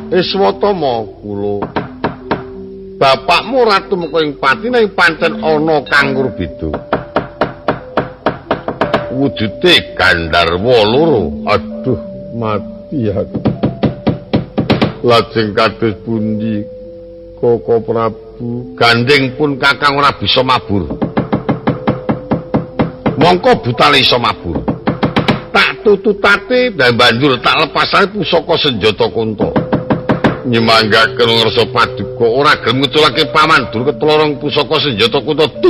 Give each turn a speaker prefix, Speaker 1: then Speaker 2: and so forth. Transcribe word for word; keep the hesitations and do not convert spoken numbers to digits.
Speaker 1: Iswatama kula. Bapakmu Ratu Mengkoing Pati ning pancen ana kang ngurbeda. Wujude Gandharwa loro. Aduh, mati aku. Lajeng kados pundi Koko Prabu? Gandeng pun Kakang ora bisa mabur. Mongko Butale iso mabur. Tak tututate dan banjur tak lepasane pusaka senjata Kunta. Nyemanggaken ngersa paduka ora gelem ngeculake paman dur ketulorong pusaka senjata Kunta.